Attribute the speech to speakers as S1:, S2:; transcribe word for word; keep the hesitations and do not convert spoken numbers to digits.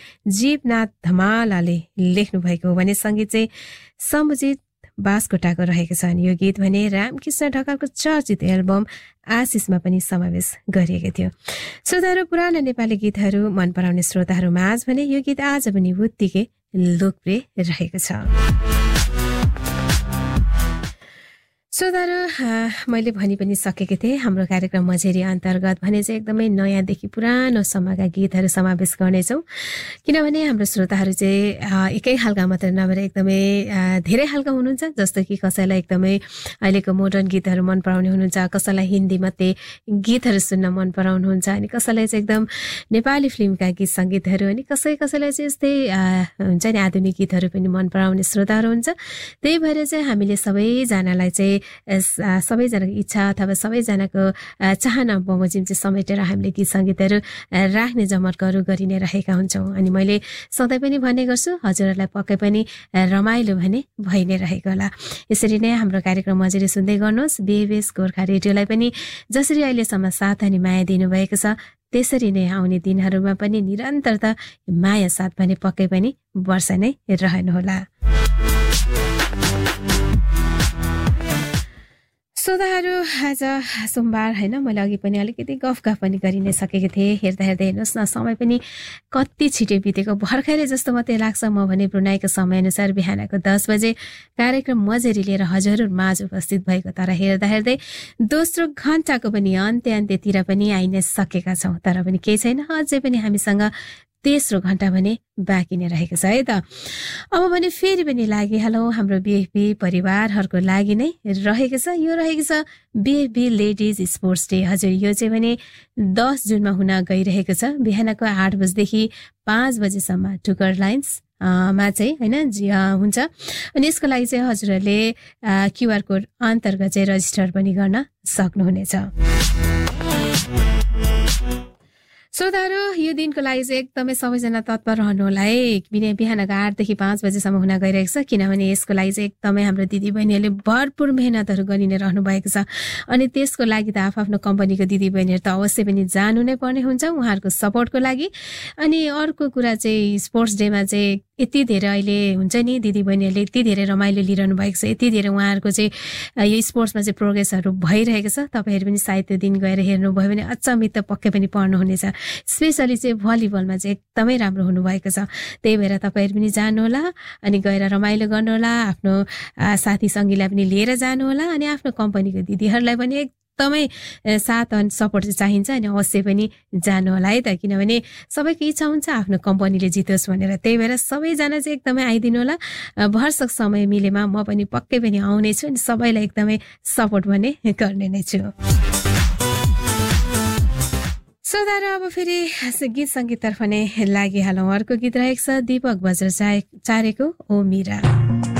S1: जीवनाथ धमालाले लेख्नु भएको हो भने संगीत चाहिँ सम्झित बासकोटाको रहेको छ। अनि यो गीत भने रामकृष्ण ढकालको चर्चित एल्बम आशिषमा पनि समावेश गरिएको थियो। श्रोताहरू, पुराना नेपाली गीतहरू मन पराउने श्रोताहरू माझ भने यो गीत आज पनि उत्तिकै लोकप्रिय रहेको छ। श्रोताहरू, मैले भनि पनि सकेको थिएँ हाम्रो कार्यक्रम मझेरी अन्तर्गत भने चाहिँ एकदमै नयाँदेखि पुरानो सम्मका गीतहरू समावेश गर्नेछौँ। किनभने हाम्रो श्रोताहरू चाहिँ एकै खालका मात्र नभएर एकदमै धेरै खालका हुनुहुन्छ। जस्तो कि कसैलाई एकदमै अहिलेको मोडर्न गीतहरू मन पराउने हुनुहुन्छ, कसैलाई हिन्दी मात्रै गीतहरू सुन्न मन पराउनुहुन्छ, अनि कसैलाई चाहिँ एकदम नेपाली फिल्मका गीत सङ्गीतहरू, अनि कसै कसैलाई चाहिँ यस्तै हुन्छ नि आधुनिक गीतहरू पनि मन पराउने श्रोताहरू हुन्छ। त्यही भएर चाहिँ हामीले सबैजनालाई चाहिँ सबैजनाको इच्छा अथवा सबैजनाको चाहना बमोजिम चाहिँ समेटेर हामीले गीत सङ्गीतहरू राख्ने जमर्कहरू गरि नै रहेका हुन्छौँ। अनि मैले सधैँ पनि भन्ने गर्छु, हजुरहरूलाई पक्कै पनि रमाइलो भने भइ नै रहेको होला। यसरी नै हाम्रो कार्यक्रम मजाले सुन्दै गर्नुहोस्। बिएबीएस गोर्खा रेडियोलाई पनि जसरी अहिलेसम्म साथ अनि माया दिनुभएको छ, त्यसरी नै आउने दिनहरूमा पनि निरन्तरता माया साथ भने पक्कै पनि वर्ष नै रहनुहोला। श्रोताहरू, आज सोमबार होइन, मैले अघि पनि अलिकति गफ गफ पनि गरि नै सकेको थिएँ। हेर्दा हेर्दै हेर्नुहोस् न, समय पनि कति छिटो बितेको, भर्खरै जस्तो मात्रै लाग्छ। म भने ब्रुनाईको समयअनुसार बिहानको दस बजे कार्यक्रम मजेरी लिएर हजुर माझ उपस्थित भएको, तर हेर्दा हेर्दै दोस्रो घण्टाको पनि अन्त्य अन्त्यतिर पनि आइ नै सकेका छौँ। तर पनि केही छैन, अझै पनि हामीसँग तेस्रो घण्टा भने बाँकी नै रहेको छ है त। अब भने फेरि पनि लागिहालौँ हाम्रो बिएफबी परिवारहरूको लागि नै रहेको छ। यो रहेको छ बिएफबी लेडिज स्पोर्ट्स डे। हजुर, यो चाहिँ भने दस जुनमा हुन गइरहेको छ। बिहानको आठ बजेदेखि पाँच बजेसम्म टुकर लाइन्स मा चाहिँ होइन हुन्छ। अनि यसको लागि चाहिँ हजुरहरूले क्युआर कोड अन्तर्गत चाहिँ रजिस्टर पनि गर्न सक्नुहुनेछ। श्रोताहरू, यो दिनको लागि चाहिँ एकदमै सबैजना तत्पर रहनु होला है। बिहानको आठदेखि पाँच बजेसम्म हुन गइरहेको छ। किनभने यसको लागि चाहिँ एकदमै हाम्रो दिदीबहिनीहरूले भरपुर मेहनतहरू गरि नै रहनु भएको छ। अनि त्यसको लागि त आफ्नो कम्पनीको दिदीबहिनीहरू त अवश्य पनि जानु नै पर्ने हुन्छ उहाँहरूको सपोर्टको लागि। अनि अर्को कुरा चाहिँ स्पोर्ट्स डेमा चाहिँ यति धेरै अहिले हुन्छ नि दिदीबहिनीहरूले यति धेरै रमाइलो लिइरहनु भएको छ, यति धेरै उहाँहरूको चाहिँ यो स्पोर्ट्समा चाहिँ प्रोग्रेसहरू भइरहेको छ। तपाईँहरू पनि सायद त्यो दिन गएर हेर्नुभयो भने अचम्मित त पक्कै पनि पर्नुहुनेछ। स्पेसली चाहिँ भलिबलमा चाहिँ एकदमै राम्रो हुनुभएको छ। त्यही भएर तपाईँहरू पनि जानुहोला अनि गएर रमाइलो गर्नुहोला, आफ्नो साथी सङ्गीलाई पनि लिएर जानुहोला, अनि आफ्नो कम्पनीको दिदीहरूलाई पनि एकदमै साथ अनि सपोर्ट चाहिँ चाहिन्छ। अनि अवश्य पनि जानु होला है त, किनभने सबैको इच्छा हुन्छ आफ्नो कम्पनीले जितोस् भनेर। त्यही भएर सबैजना चाहिँ एकदमै आइदिनु होला। भरसक समय मिलेमा म पनि पक्कै पनि आउने छु अनि सबैलाई एकदमै सपोर्ट भने गर्ने नै छु। श्रोताहरू, अब फेरि गीत सङ्गीततर्फ नै लागिहालौँ। अर्को गीत रहेको छ दीपक बज्राचार्यको ओ मीरा।